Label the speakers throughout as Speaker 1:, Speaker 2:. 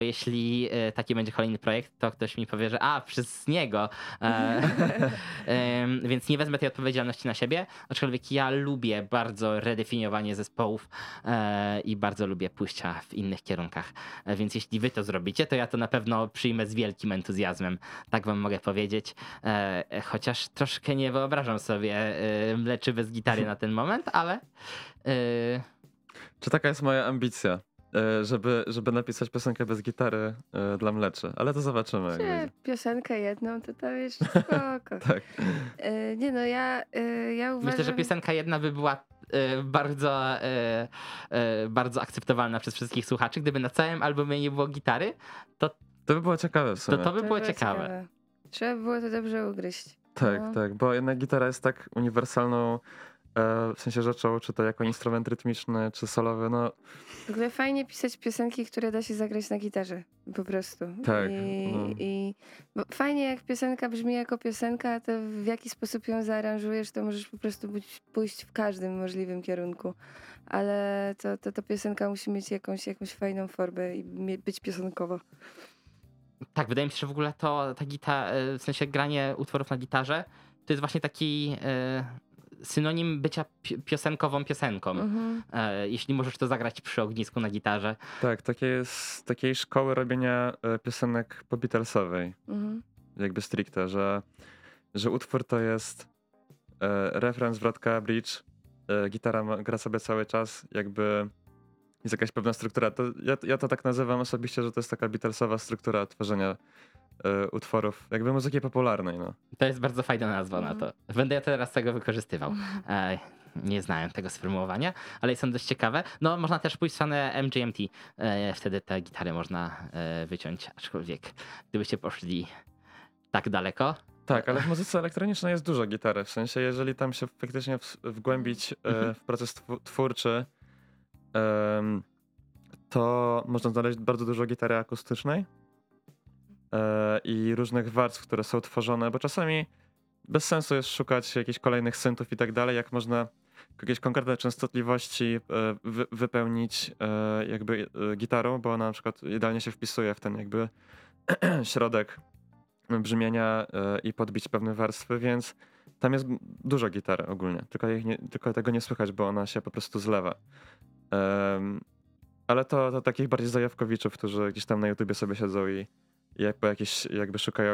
Speaker 1: jeśli taki będzie kolejny projekt, to ktoś mi powie, że przez niego. Więc nie wezmę tej odpowiedzialności na siebie, aczkolwiek ja lubię bardzo redefiniowanie zespołów i bardzo lubię pójścia w innych kierunkach. Więc jeśli wy to zrobicie, to ja to na pewno przyjmę z wielkim entuzjazmem. Tak wam mogę powiedzieć. Chociaż troszkę nie wyobrażam sobie mleczy bez gitary na ten moment, ale...
Speaker 2: Czy taka jest moja ambicja? Żeby napisać piosenkę bez gitary dla mleczy, ale to zobaczymy. Jak będzie.
Speaker 3: Piosenkę jedną to już spoko.
Speaker 2: Tak.
Speaker 3: Nie no, ja uważam...
Speaker 1: Myślę, że piosenka jedna by była bardzo akceptowalna przez wszystkich słuchaczy. Gdyby na całym albumie nie było gitary, to
Speaker 2: by było ciekawe w sumie.
Speaker 1: To by było ciekawe.
Speaker 3: Trzeba było to dobrze ugryźć.
Speaker 2: Tak, bo jednak gitara jest tak uniwersalną w sensie rzeczą, czy to jako instrument rytmiczny, czy solowy, no.
Speaker 3: W ogóle fajnie pisać piosenki, które da się zagrać na gitarze, po prostu.
Speaker 2: Tak.
Speaker 3: Bo fajnie jak piosenka brzmi jako piosenka, to w jaki sposób ją zaaranżujesz, to możesz po prostu pójść w każdym możliwym kierunku. Ale to piosenka musi mieć jakąś fajną formę i być piosenkowa.
Speaker 1: Tak, wydaje mi się, że w ogóle ta gitara, w sensie granie utworów na gitarze, to jest właśnie taki synonim bycia piosenkową piosenką. Jeśli możesz to zagrać przy ognisku na gitarze.
Speaker 2: Tak, takiej szkoły robienia piosenek po Beatlesowej. Jakby stricte, że utwór to jest refren, zwrotka, bridge, gitara gra sobie cały czas, jakby jest jakaś pewna struktura. To ja to tak nazywam osobiście, że to jest taka Beatlesowa struktura tworzenia utworów, jakby muzyki popularnej. No.
Speaker 1: To jest bardzo fajna nazwa na to. Będę ja teraz tego wykorzystywał. Nie znałem tego sformułowania, ale są dość ciekawe. No, można też pójść w stronę MGMT. Wtedy te gitary można wyciąć, aczkolwiek gdybyście poszli tak daleko.
Speaker 2: Tak, ale w muzyce elektronicznej jest dużo gitary. W sensie, jeżeli tam się faktycznie wgłębić w proces twórczy, to można znaleźć bardzo dużo gitary akustycznej i różnych warstw, które są tworzone, bo czasami bez sensu jest szukać jakichś kolejnych syntów i tak dalej, jak można jakieś konkretne częstotliwości wypełnić jakby gitarą, bo ona na przykład idealnie się wpisuje w ten jakby środek brzmienia i podbić pewne warstwy, więc tam jest dużo gitary ogólnie, tylko tego nie słychać, bo ona się po prostu zlewa. Ale to takich bardziej zajawkowiczów, którzy gdzieś tam na YouTubie sobie siedzą i jakby szukają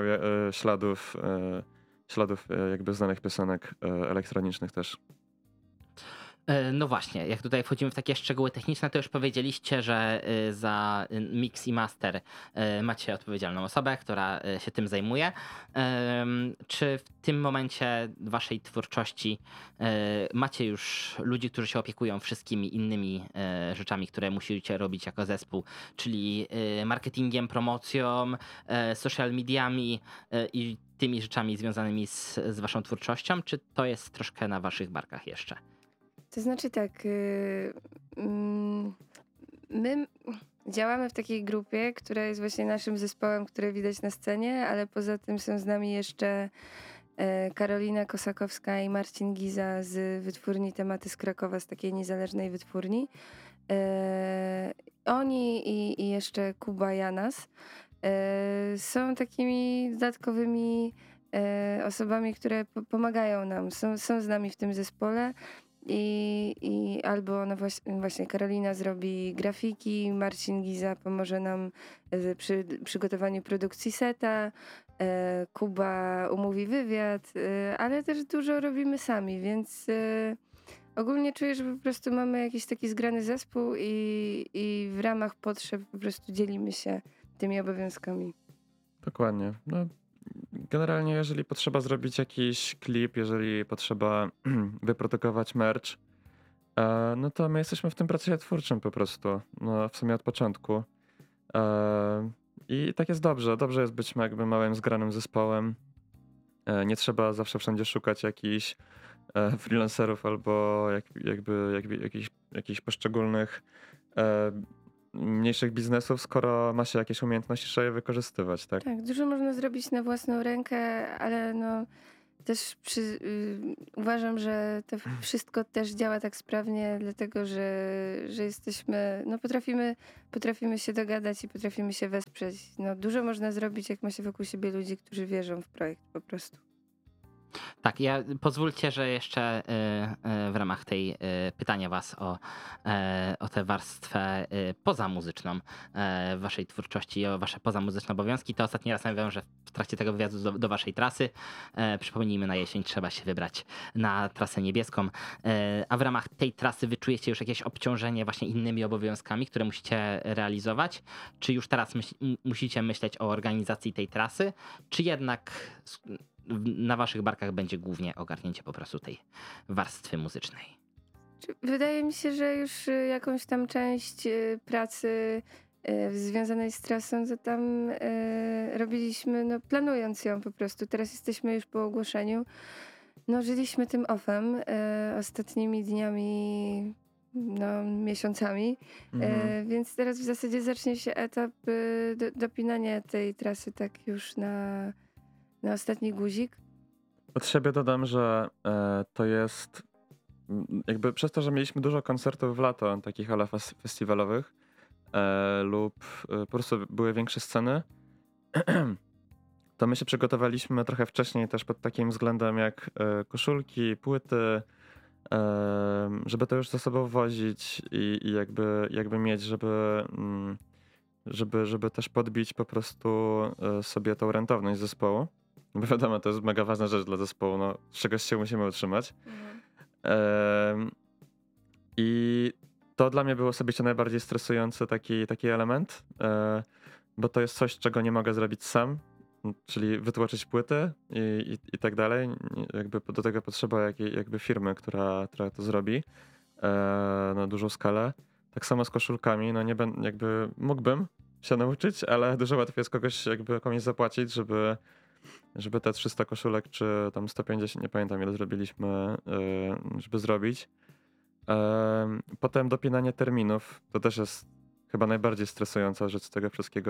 Speaker 2: śladów jakby znanych piosenek elektronicznych też.
Speaker 1: No właśnie, jak tutaj wchodzimy w takie szczegóły techniczne, to już powiedzieliście, że za mix i master macie odpowiedzialną osobę, która się tym zajmuje. Czy w tym momencie waszej twórczości macie już ludzi, którzy się opiekują wszystkimi innymi rzeczami, które musicie robić jako zespół, czyli marketingiem, promocją, social mediami i tymi rzeczami związanymi z waszą twórczością, czy to jest troszkę na waszych barkach jeszcze?
Speaker 3: To znaczy tak, my działamy w takiej grupie, która jest właśnie naszym zespołem, które widać na scenie, ale poza tym są z nami jeszcze Karolina Kosakowska i Marcin Giza z wytwórni Tematy z Krakowa, z takiej niezależnej wytwórni. Oni i jeszcze Kuba Janas są takimi dodatkowymi osobami, które pomagają nam, są z nami w tym zespole. I albo no właśnie Karolina zrobi grafiki, Marcin Giza pomoże nam przy przygotowaniu produkcji seta, Kuba umówi wywiad, ale też dużo robimy sami, więc ogólnie czuję, że po prostu mamy jakiś taki zgrany zespół i w ramach potrzeb po prostu dzielimy się tymi obowiązkami.
Speaker 2: Dokładnie. No, generalnie jeżeli potrzeba zrobić jakiś klip, jeżeli potrzeba wyprodukować merch, no to my jesteśmy w tym procesie twórczym po prostu, no w sumie od początku. I tak jest dobrze. Dobrze jest być jakby małym, zgranym zespołem. Nie trzeba zawsze wszędzie szukać jakichś freelancerów albo jakichś poszczególnych mniejszych biznesów, skoro ma się jakieś umiejętności, trzeba je wykorzystywać, tak?
Speaker 3: Tak, dużo można zrobić na własną rękę, ale no Też uważam, że to wszystko też działa tak sprawnie, dlatego że jesteśmy, no potrafimy się dogadać i potrafimy się wesprzeć. No, dużo można zrobić, jak ma się wokół siebie ludzi, którzy wierzą w projekt po prostu.
Speaker 1: Tak, pozwólcie, że jeszcze w ramach tej pytania was o tę warstwę pozamuzyczną w waszej twórczości i o wasze pozamuzyczne obowiązki. To ostatni raz mówiłem, że w trakcie tego wywiadu do waszej trasy, przypomnijmy, na jesień trzeba się wybrać na trasę niebieską, a w ramach tej trasy wyczujecie już jakieś obciążenie właśnie innymi obowiązkami, które musicie realizować? Czy już teraz musicie myśleć o organizacji tej trasy, czy jednak na waszych barkach będzie głównie ogarnięcie po prostu tej warstwy muzycznej?
Speaker 3: Wydaje mi się, że już jakąś tam część pracy związanej z trasą, to tam robiliśmy, no planując ją po prostu. Teraz jesteśmy już po ogłoszeniu. No żyliśmy tym offem ostatnimi dniami, no miesiącami, więc teraz w zasadzie zacznie się etap dopinania tej trasy tak już na ostatni guzik.
Speaker 2: Od siebie dodam, że to jest jakby przez to, że mieliśmy dużo koncertów w lato, takich ala festiwalowych lub po prostu były większe sceny, to my się przygotowaliśmy trochę wcześniej też pod takim względem jak koszulki, płyty, żeby to już ze sobą wozić i jakby mieć, żeby też podbić po prostu sobie tą rentowność zespołu. Bo wiadomo, to jest mega ważna rzecz dla zespołu, no, z czegoś się musimy utrzymać. I to dla mnie był osobiście najbardziej stresujący taki element, bo to jest coś, czego nie mogę zrobić sam, czyli wytłoczyć płyty i tak dalej. Jakby do tego potrzeba jakby firmy, która to zrobi na dużą skalę. Tak samo z koszulkami, no nie będę, jakby mógłbym się nauczyć, ale dużo łatwiej jest komuś zapłacić, żeby te 300 koszulek, czy tam 150, nie pamiętam ile zrobiliśmy, żeby zrobić. Potem dopinanie terminów, to też jest chyba najbardziej stresująca rzecz z tego wszystkiego,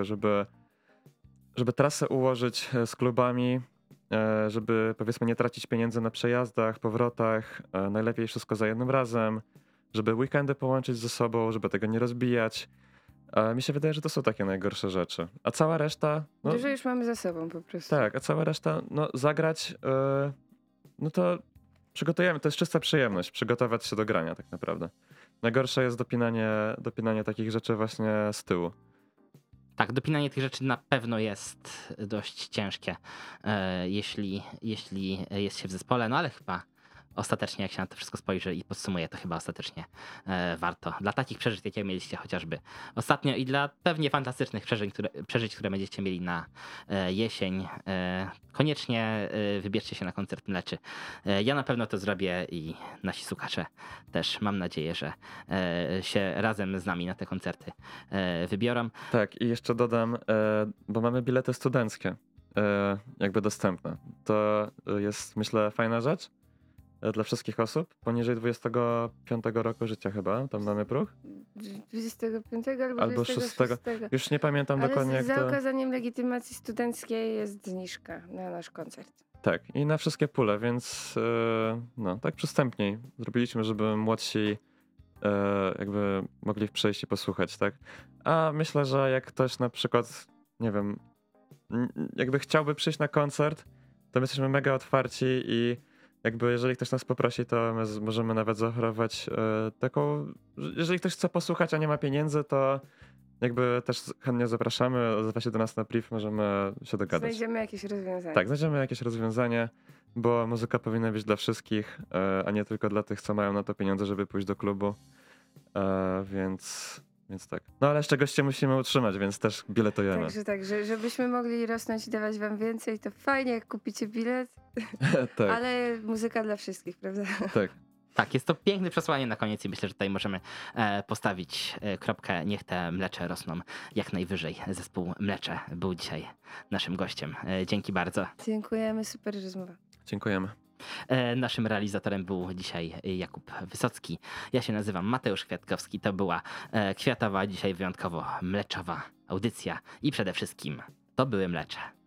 Speaker 2: żeby trasę ułożyć z klubami, żeby powiedzmy nie tracić pieniędzy na przejazdach, powrotach, najlepiej wszystko za jednym razem, żeby weekendy połączyć ze sobą, żeby tego nie rozbijać. Mi się wydaje, że to są takie najgorsze rzeczy. A cała reszta... No,
Speaker 3: dużo już mamy za sobą po prostu.
Speaker 2: tak, a cała reszta, no zagrać, no to przygotujemy, to jest czysta przyjemność, przygotować się do grania tak naprawdę. Najgorsze jest dopinanie takich rzeczy właśnie z tyłu.
Speaker 1: Tak, dopinanie tych rzeczy na pewno jest dość ciężkie, jeśli jest się w zespole, no ale chyba ostatecznie, jak się na to wszystko spojrzy i podsumuje, to chyba ostatecznie warto. Dla takich przeżyć, jakie mieliście chociażby ostatnio i dla pewnie fantastycznych przeżyć, które będziecie mieli na jesień, koniecznie wybierzcie się na koncert Mleczy. Ja na pewno to zrobię i nasi słuchacze też, mam nadzieję, że się razem z nami na te koncerty wybiorą.
Speaker 2: Tak, i jeszcze dodam, bo mamy bilety studenckie jakby dostępne. To jest, myślę, fajna rzecz dla wszystkich osób poniżej 25 roku życia chyba, tam mamy próg.
Speaker 3: 25 albo
Speaker 2: 26.
Speaker 3: 26.
Speaker 2: Już nie pamiętam
Speaker 3: Ale
Speaker 2: dokładnie jak
Speaker 3: za
Speaker 2: to...
Speaker 3: okazaniem legitymacji studenckiej jest zniżka na nasz koncert.
Speaker 2: Tak, i na wszystkie pule, więc no, tak przystępniej zrobiliśmy, żeby młodsi jakby mogli przyjść i posłuchać, tak? A myślę, że jak ktoś na przykład, nie wiem, jakby chciałby przyjść na koncert, to my jesteśmy mega otwarci i jakby jeżeli ktoś nas poprosi, to my możemy nawet zaoferować taką, jeżeli ktoś chce posłuchać, a nie ma pieniędzy, to jakby też chętnie zapraszamy, odzywa się do nas na priv, możemy się dogadać.
Speaker 3: Znajdziemy jakieś rozwiązanie.
Speaker 2: Tak, znajdziemy jakieś rozwiązanie, bo muzyka powinna być dla wszystkich, a nie tylko dla tych, co mają na to pieniądze, żeby pójść do klubu, więc tak. No ale z czegoś się musimy utrzymać, więc też biletujemy.
Speaker 3: Także żebyśmy mogli rosnąć i dawać wam więcej, to fajnie jak kupicie bilet,
Speaker 2: Tak,
Speaker 3: ale muzyka dla wszystkich, prawda?
Speaker 2: tak.
Speaker 1: Tak, jest to piękne przesłanie na koniec i myślę, że tutaj możemy postawić kropkę. Niech te mlecze rosną jak najwyżej. Zespół Mlecze był dzisiaj naszym gościem. Dzięki bardzo.
Speaker 3: Dziękujemy, super rozmowa.
Speaker 2: Dziękujemy.
Speaker 1: Naszym realizatorem był dzisiaj Jakub Wysocki. Ja się nazywam Mateusz Kwiatkowski. To była kwiatowa, dzisiaj wyjątkowo mleczowa audycja i przede wszystkim to były mlecze.